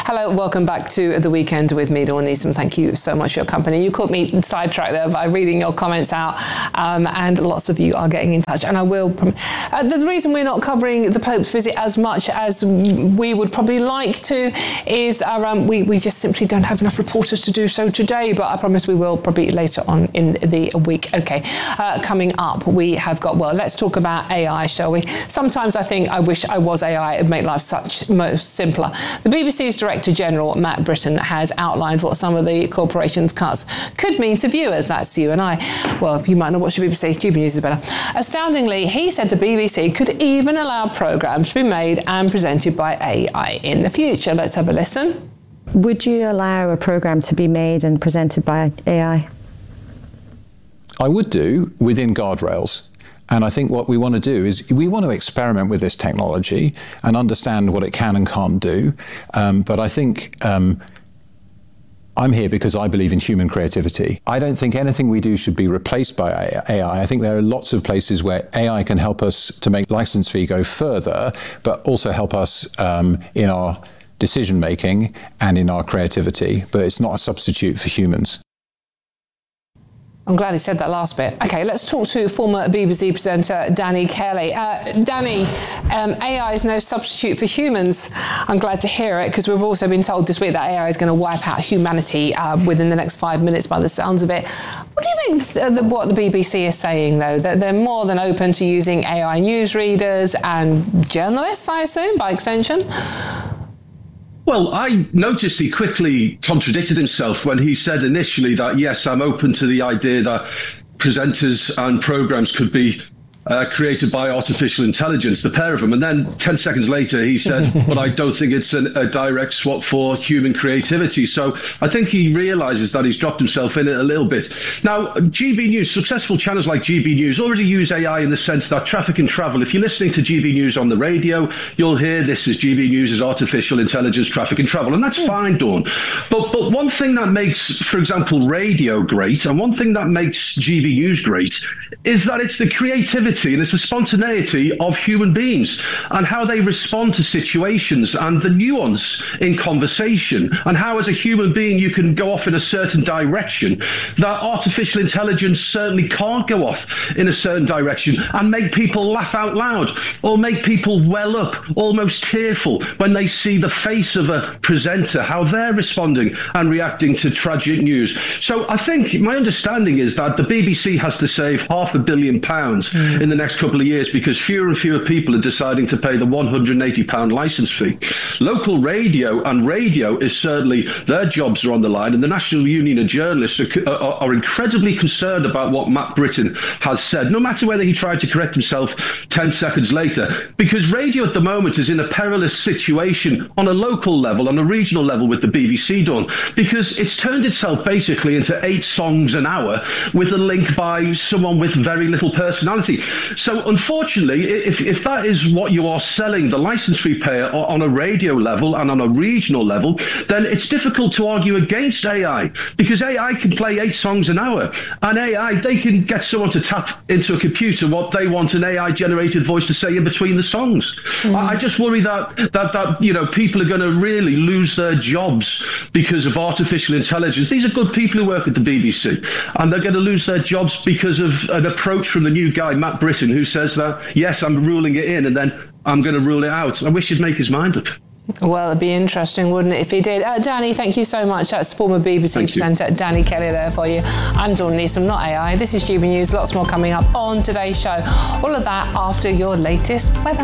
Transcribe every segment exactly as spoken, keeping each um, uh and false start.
Hello, welcome back to The Weekend with me, Dawn Neeson. Thank you so much for your company. You caught me sidetracked there by reading your comments out, um, and lots of you are getting in touch. And I will... Prom- uh, the reason we're not covering the Pope's visit as much as we would probably like to is our, um, we, we just simply don't have enough reporters to do so today, but I promise we will probably later on in the week. Okay, uh, coming up, we have got, well, let's talk about A I, shall we? Sometimes I think I wish I was A I. It'd make life such most simpler. The B B C's Director General Matt Britton has outlined what some of the corporation's cuts could mean to viewers. That's you and I. Well, you might not watch the B B C. G B News is better. Astoundingly, he said the B B C could even allow programmes to be made and presented by A I in the future. Let's have a listen. Would you allow a programme to be made and presented by A I? I would do, within guardrails. And I think what we want to do is we want to experiment with this technology and understand what it can and can't do. Um, but I think um, I'm here because I believe in human creativity. I don't think anything we do should be replaced by A I. I think there are lots of places where A I can help us to make license fee go further, but also help us um, in our decision making and in our creativity. But it's not a substitute for humans. I'm glad he said that last bit. Okay, let's talk to former B B C presenter Danny Kelly. Uh, Danny, um, A I is no substitute for humans. I'm glad to hear it, because we've also been told this week that A I is going to wipe out humanity uh, within the next five minutes by the sounds of it. What do you think th- the, what the B B C is saying, though? That they're more than open to using A I newsreaders and journalists, I assume, by extension? Well, I noticed he quickly contradicted himself when he said initially that, yes, I'm open to the idea that presenters and programmes could be uh, created by artificial intelligence, the pair of them. And then ten seconds later, he said, but I don't think it's an, a direct swap for human creativity. So I think he realises that he's dropped himself in it a little bit. Now, G B News, successful channels like G B News already use A I in the sense that traffic and travel, if you're listening to G B News on the radio, you'll hear this is G B News' artificial intelligence, traffic and travel. And that's fine, Dawn. But, but one thing that makes, for example, radio great, and one thing that makes G B News great, is that it's the creativity and it's the spontaneity of human beings and how they respond to situations and the nuance in conversation and how as a human being you can go off in a certain direction that artificial intelligence certainly can't go off in a certain direction and make people laugh out loud or make people well up, almost tearful when they see the face of a presenter, how they're responding and reacting to tragic news. So I think my understanding is that the B B C has to save half a billion pounds mm. in the next couple of years because fewer and fewer people are deciding to pay the one hundred eighty pounds license fee. Local radio and radio is certainly, their jobs are on the line, and the National Union of Journalists are, are, are incredibly concerned about what Matt Britton has said, no matter whether he tried to correct himself ten seconds later, because radio at the moment is in a perilous situation on a local level, on a regional level with the B B C done, because it's turned itself basically into eight songs an hour with a link by someone with very little personality. So unfortunately, if, if that is what you are selling the license fee payer on a radio level and on a regional level, then it's difficult to argue against A I, because A I can play eight songs an hour, and A I, they can get someone to tap into a computer what they want an A I-generated voice to say in between the songs. Mm. I, I just worry that, that, that you know, people are going to really lose their jobs because of artificial intelligence. These are good people who work at the B B C, and they're going to lose their jobs because of an approach from the new guy, Matt Britton, who says that, yes, I'm ruling it in, and then I'm going to rule it out. I wish he'd make his mind up. Well, it'd be interesting, wouldn't it, if he did? Uh, Danny, thank you so much. That's former B B C thank presenter you. Danny Kelly there for you. I'm Dawn Neeson, not A I. This is G B News. Lots more coming up on today's show. All of that after your latest weather.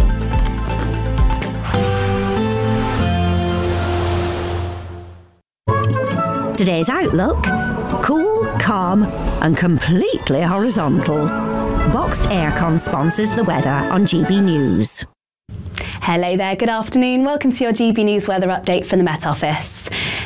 Today's outlook: cool, calm and completely horizontal. Boxed Aircon sponsors the weather on G B News. Hello there, good afternoon. Welcome to your G B News weather update from the Met Office.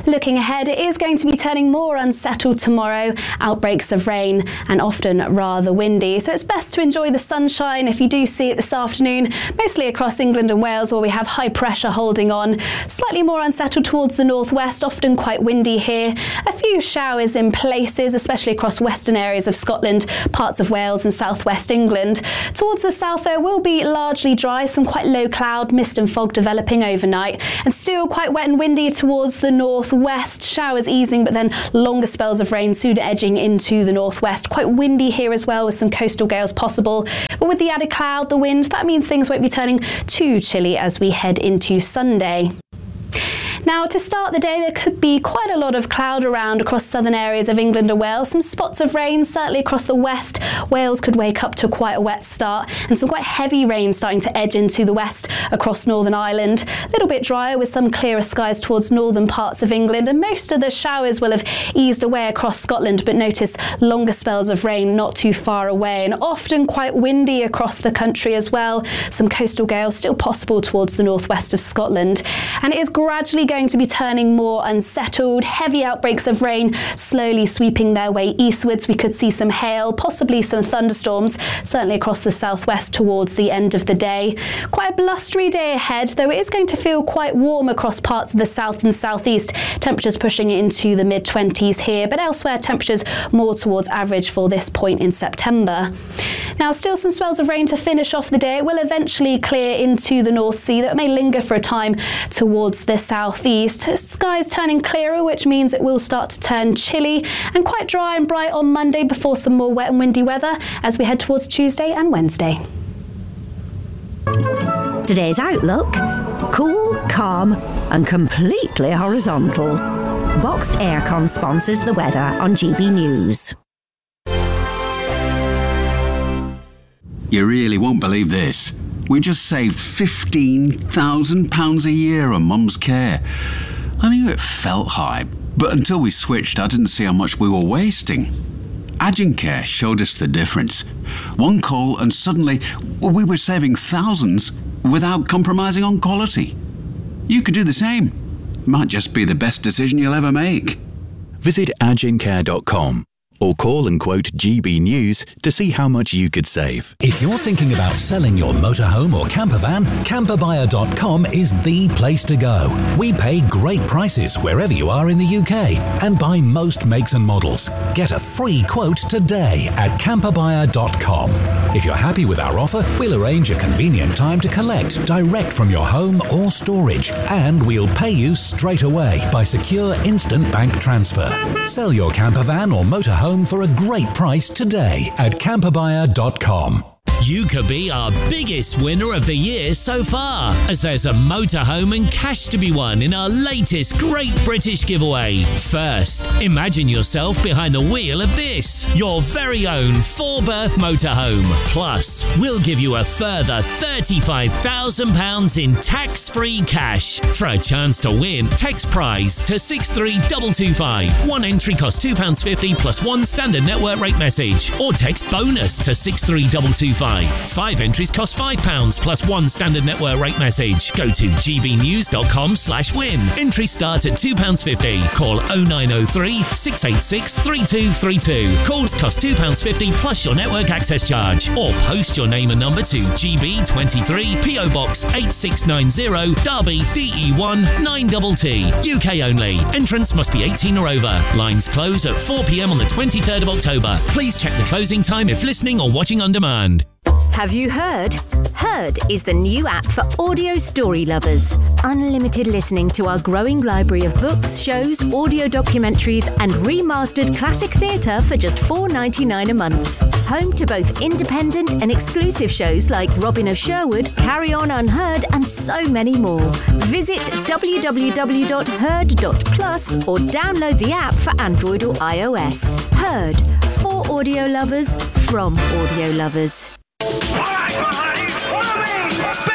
Looking ahead, it is going to be turning more unsettled tomorrow. Outbreaks of rain and often rather windy. So it's best to enjoy the sunshine if you do see it this afternoon, mostly across England and Wales where we have high pressure holding on. Slightly more unsettled towards the northwest, often quite windy here. A few showers in places, especially across western areas of Scotland, parts of Wales and southwest England. Towards the south, though, will be largely dry, some quite low cloud, mist and fog developing overnight, and still quite wet and windy towards the northwest. Showers easing, but then longer spells of rain soon edging into the northwest. Quite windy here as well, with some coastal gales possible. But with the added cloud, the wind, that means things won't be turning too chilly as we head into Sunday. Now, to start the day, there could be quite a lot of cloud around across southern areas of England and Wales. Some spots of rain, certainly across the west. Wales could wake up to quite a wet start, and some quite heavy rain starting to edge into the west across Northern Ireland. A little bit drier with some clearer skies towards northern parts of England, and most of the showers will have eased away across Scotland, but notice longer spells of rain not too far away, and often quite windy across the country as well. Some coastal gales still possible towards the northwest of Scotland, and it is gradually going to be turning more unsettled. Heavy outbreaks of rain slowly sweeping their way eastwards. We could see some hail, possibly some thunderstorms, certainly across the southwest towards the end of the day. Quite a blustery day ahead, though it is going to feel quite warm across parts of the south and southeast. Temperatures pushing into the mid twenties here, but elsewhere temperatures more towards average for this point in September. Now, still some spells of rain to finish off the day. It will eventually clear into the North Sea, that may linger for a time towards the southeast. Skies turning clearer, which means it will start to turn chilly and quite dry and bright on Monday before some more wet and windy weather as we head towards Tuesday and Wednesday. Today's outlook: cool, calm and completely horizontal. Boxed Aircon sponsors the weather on G B News. You really won't believe this. We just saved fifteen thousand pounds a year on Mum's care. I knew it felt high, but until we switched, I didn't see how much we were wasting. Agencare showed us the difference. One call and suddenly we were saving thousands without compromising on quality. You could do the same. Might just be the best decision you'll ever make. Visit agencare dot com or call and quote G B News to see how much you could save. If you're thinking about selling your motorhome or camper van, camper buyer dot com is the place to go. We pay great prices wherever you are in the U K and buy most makes and models. Get a free quote today at camper buyer dot com. If you're happy with our offer, we'll arrange a convenient time to collect direct from your home or storage, and we'll pay you straight away by secure instant bank transfer. Sell your camper van or motorhome for a great price today at camper buyer dot com. You could be our biggest winner of the year so far, as there's a motorhome and cash to be won in our latest Great British Giveaway. First, imagine yourself behind the wheel of this, your very own four-berth motorhome. Plus, we'll give you a further thirty-five thousand pounds in tax-free cash. For a chance to win, text prize to six three two two five. One entry costs two pounds fifty plus one standard network rate message, or text bonus to six three two two five. Five entries cost five pounds plus one standard network rate message. Go to g b news dot com slash win. Entries start at two pounds fifty. Call oh nine oh three, six eight six, three two three two. Calls cost two pounds fifty plus your network access charge. Or post your name and number to G B twenty-three, P O Box eight six nine zero, Derby, D E one nine T T. U K only. Entrants must be eighteen or over. Lines close at four p m on the twenty-third of October. Please check the closing time if listening or watching on demand. Have you heard? Heard is the new app for audio story lovers. Unlimited listening to our growing library of books, shows, audio documentaries and remastered classic theatre for just four pounds ninety-nine a month. Home to both independent and exclusive shows like Robin of Sherwood, Carry On Unheard and so many more. Visit w w w dot heard dot plus or download the app for Android or iOS. Heard, for audio lovers, from audio lovers.